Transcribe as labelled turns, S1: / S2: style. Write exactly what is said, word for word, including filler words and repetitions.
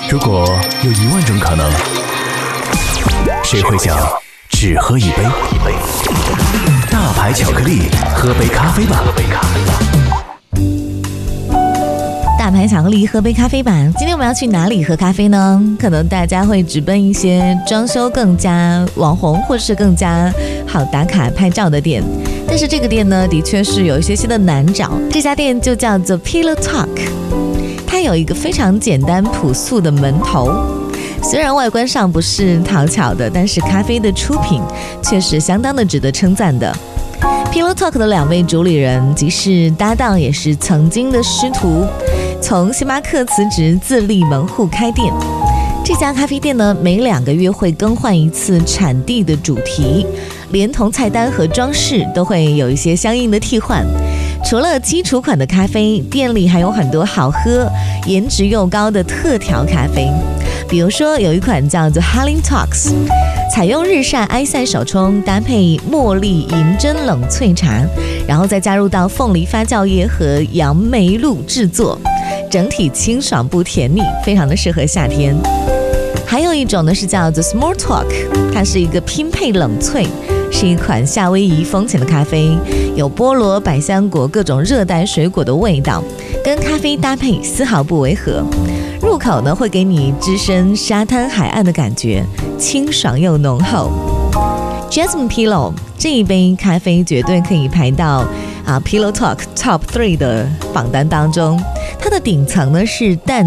S1: 如果有一万种可能，谁会想只喝一杯？大牌巧克力，喝杯咖啡吧。
S2: 大牌巧克力，喝杯咖啡吧。今天我们要去哪里喝咖啡呢？可能大家会直奔一些装修更加网红，或是更加好打卡拍照的店。但是这个店呢，的确是有一些些的难找。这家店就叫做 Pillow Talk， 它有一个非常简单朴素的门头。虽然外观上不是讨巧的，但是咖啡的出品却是相当的值得称赞的。Pillow Talk 的两位主理人既是搭档，也是曾经的师徒，从星巴克辞职，自立门户开店。这家咖啡店呢，每两个月会更换一次产地的主题，连同菜单和装饰都会有一些相应的替换。除了基础款的咖啡，店里还有很多好喝、颜值又高的特调咖啡。比如说有一款叫做 Halen Talks， 采用日晒埃塞手冲搭配茉莉银针冷萃茶，然后再加入到凤梨发酵液和杨梅露制作，整体清爽不甜腻，非常的适合夏天。还有一种呢是叫做 Small Talk， 它是一个拼配冷萃，是一款夏威夷风情的咖啡，有菠萝、百香果各种热带水果的味道，跟咖啡搭配丝毫不违和。入口呢会给你置身沙滩海岸的感觉，清爽又浓厚。Jasmine Pillow 这一杯咖啡绝对可以排到啊 Pillow Talk Top 三的榜单当中。它的顶层呢是淡